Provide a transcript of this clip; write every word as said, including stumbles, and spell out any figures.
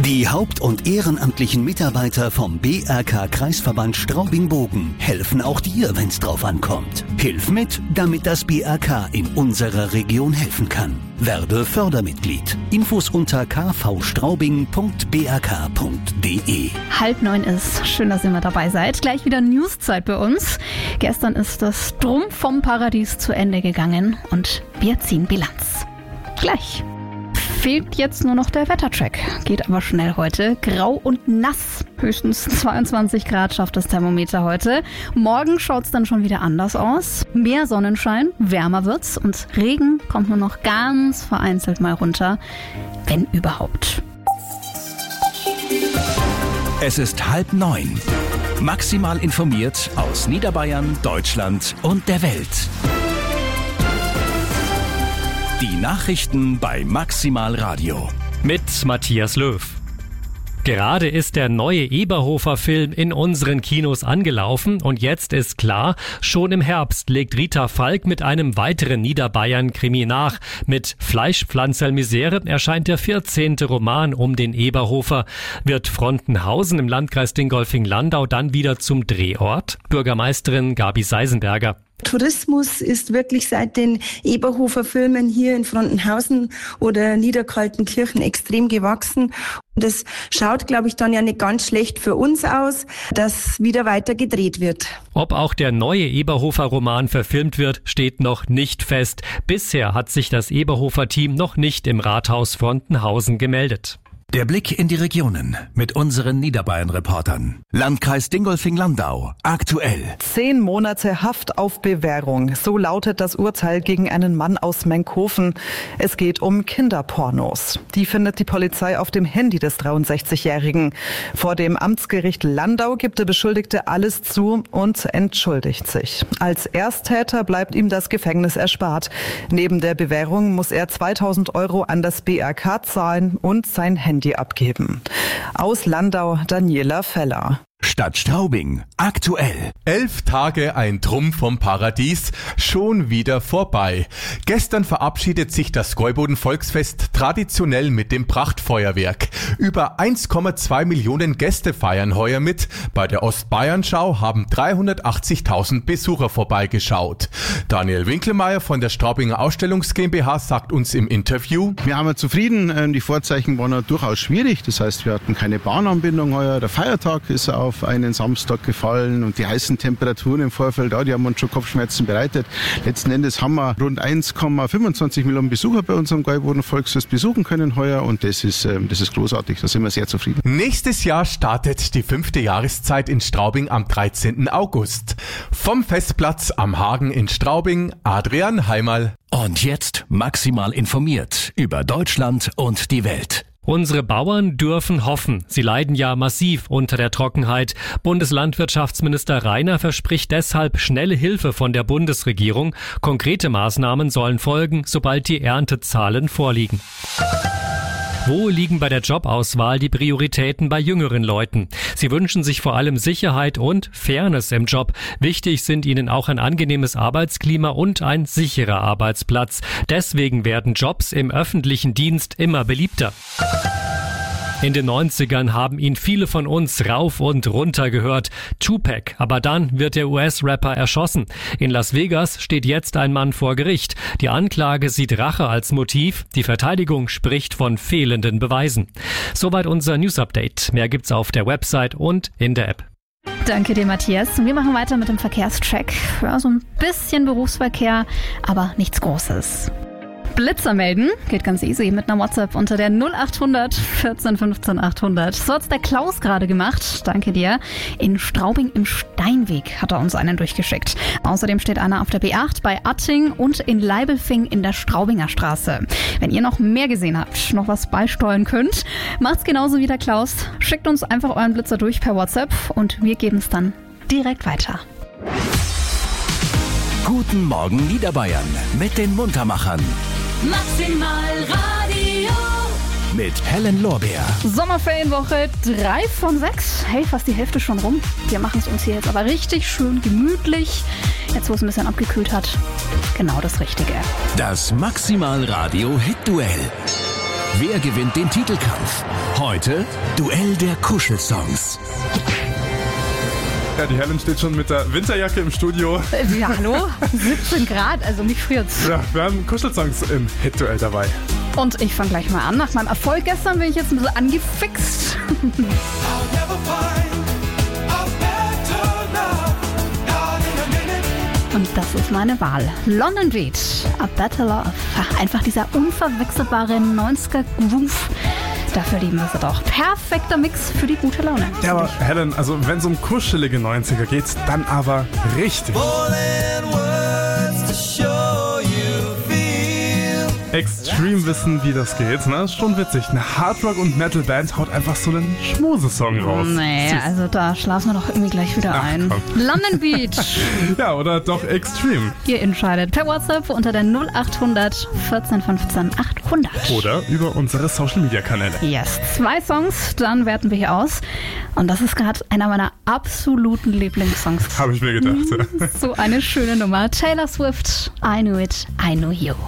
Die haupt- und ehrenamtlichen Mitarbeiter vom B R K-Kreisverband Straubing-Bogen helfen auch dir, wenn's drauf ankommt. Hilf mit, damit das B R K in unserer Region helfen kann. Werde Fördermitglied. Infos unter k v straubing punkt b r k punkt d e. Halb neun ist. Schön, dass ihr mit dabei seid. Gleich wieder Newszeit bei uns. Gestern ist das Drum vom Paradies zu Ende gegangen und wir ziehen Bilanz. Gleich. Fehlt jetzt nur noch der Wettercheck. Geht aber schnell heute. Grau und nass. Höchstens zweiundzwanzig Grad schafft das Thermometer heute. Morgen schaut's dann schon wieder anders aus. Mehr Sonnenschein, wärmer wird's und Regen kommt nur noch ganz vereinzelt mal runter. Wenn überhaupt. Es ist halb neun. Maximal informiert aus Niederbayern, Deutschland und der Welt. Die Nachrichten bei Maximal Radio. Mit Matthias Löw. Gerade ist der neue Eberhofer-Film in unseren Kinos angelaufen und jetzt ist klar, schon im Herbst legt Rita Falk mit einem weiteren Niederbayern-Krimi nach. Mit Fleischpflanzerl-Misere erscheint der vierzehnte Roman um den Eberhofer. Wird Frontenhausen im Landkreis Dingolfing-Landau dann wieder zum Drehort? Bürgermeisterin Gabi Seisenberger. Tourismus ist wirklich seit den Eberhofer-Filmen hier in Frontenhausen oder Niederkaltenkirchen extrem gewachsen. Und es schaut, glaube ich, dann ja nicht ganz schlecht für uns aus, dass wieder weiter gedreht wird. Ob auch der neue Eberhofer-Roman verfilmt wird, steht noch nicht fest. Bisher hat sich das Eberhofer-Team noch nicht im Rathaus Frontenhausen gemeldet. Der Blick in die Regionen mit unseren Niederbayern-Reportern. Landkreis Dingolfing-Landau. Aktuell. Zehn Monate Haft auf Bewährung. So lautet das Urteil gegen einen Mann aus Menkhofen. Es geht um Kinderpornos. Die findet die Polizei auf dem Handy des dreiundsechzigjährigen. Vor dem Amtsgericht Landau gibt der Beschuldigte alles zu und entschuldigt sich. Als Ersttäter bleibt ihm das Gefängnis erspart. Neben der Bewährung muss er zweitausend Euro an das B R K zahlen und sein Handy abgeben. Aus Landau Daniela Feller. Stadt Straubing. Aktuell. Elf Tage ein Drum vom Paradies, schon wieder vorbei. Gestern verabschiedet sich das Gäuboden-Volksfest traditionell mit dem Prachtfeuerwerk. Über eins Komma zwei Millionen Gäste feiern heuer mit. Bei der Ostbayernschau haben dreihundertachtzigtausend Besucher vorbeigeschaut. Daniel Winkelmeier von der Straubinger Ausstellungs GmbH sagt uns im Interview: Wir haben zufrieden, die Vorzeichen waren durchaus schwierig. Das heißt, wir hatten keine Bahnanbindung heuer. Der Feiertag ist auf einen Samstag gefallen und die heißen Temperaturen im Vorfeld, ja, die haben uns schon Kopfschmerzen bereitet. Letzten Endes haben wir rund eins Komma fünfundzwanzig Millionen Besucher bei unserem Gäuboden-Volksfest besuchen können heuer und das ist, das ist großartig, da sind wir sehr zufrieden. Nächstes Jahr startet die fünfte Jahreszeit in Straubing am dreizehnten August. Vom Festplatz am Hagen in Straubing, Adrian Heimal. Und jetzt maximal informiert über Deutschland und die Welt. Unsere Bauern dürfen hoffen. Sie leiden ja massiv unter der Trockenheit. Bundeslandwirtschaftsminister Rainer verspricht deshalb schnelle Hilfe von der Bundesregierung. Konkrete Maßnahmen sollen folgen, sobald die Erntezahlen vorliegen. Wo liegen bei der Jobauswahl die Prioritäten bei jüngeren Leuten? Sie wünschen sich vor allem Sicherheit und Fairness im Job. Wichtig sind ihnen auch ein angenehmes Arbeitsklima und ein sicherer Arbeitsplatz. Deswegen werden Jobs im öffentlichen Dienst immer beliebter. In den neunzigern haben ihn viele von uns rauf und runter gehört. Tupac, aber dann wird der U S-Rapper erschossen. In Las Vegas steht jetzt ein Mann vor Gericht. Die Anklage sieht Rache als Motiv. Die Verteidigung spricht von fehlenden Beweisen. Soweit unser News-Update. Mehr gibt's auf der Website und in der App. Danke dir, Matthias. Wir machen weiter mit dem Verkehrscheck. Ja, so ein bisschen Berufsverkehr, aber nichts Großes. Blitzer melden geht ganz easy mit einer WhatsApp unter der null acht hundert vierzehn fünfzehn achthundert. So hat's der Klaus gerade gemacht. Danke dir. In Straubing im Steinweg hat er uns einen durchgeschickt. Außerdem steht einer auf der B acht bei Atting und in Leibelfing in der Straubinger Straße. Wenn ihr noch mehr gesehen habt, noch was beisteuern könnt, macht's genauso wie der Klaus. Schickt uns einfach euren Blitzer durch per WhatsApp und wir geben es dann direkt weiter. Guten Morgen Niederbayern mit den Muntermachern. Maximal Radio. Mit Helen Lorbeer. Sommerferienwoche drei von sechs. Hey, fast die Hälfte schon rum. Wir machen es uns hier jetzt aber richtig schön gemütlich. Jetzt, wo es ein bisschen abgekühlt hat, genau das Richtige. Das Maximal Radio Hit Duell. Wer gewinnt den Titelkampf? Heute Duell der Kuschelsongs. Ja, die Helen steht schon mit der Winterjacke im Studio. Äh, ja, hallo? siebzehn Grad, also mich friert's. Ja, wir haben Kuschelsongs im Hit-Duell dabei. Und ich fange gleich mal an. Nach meinem Erfolg gestern bin ich jetzt ein bisschen angefixt. Und das ist meine Wahl. London Beat, A Better Love. Einfach dieser unverwechselbare neunziger Groove. Dafür lieben wir sie doch. Perfekter Mix für die gute Laune. Ja, aber Helen, also wenn es um kuschelige neunziger geht, dann aber richtig. Extreme wissen, wie das geht, ne? Ist schon witzig. Eine Hardrock- und Metal-Band haut einfach so einen Schmusesong raus. Nee, Süß. also da schlafen wir doch irgendwie gleich wieder Ach, ein. komm. London Beat. Ja, oder doch Extreme. Ihr entscheidet per WhatsApp unter der null acht hundert vierzehn fünfzehn achthundert. Oder über unsere Social-Media-Kanäle. Yes, zwei Songs, dann werten wir hier aus. Und das ist gerade einer meiner absoluten Lieblingssongs. Habe ich mir gedacht. So eine schöne Nummer. Taylor Swift, I Knew It, I Knew You.